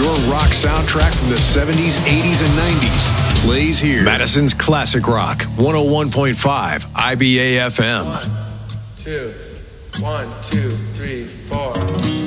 Your rock soundtrack from the 70s, 80s, and 90s plays here. Madison's Classic Rock, 101.5 IBA FM. 1, 2, 1, 2, 3, 4.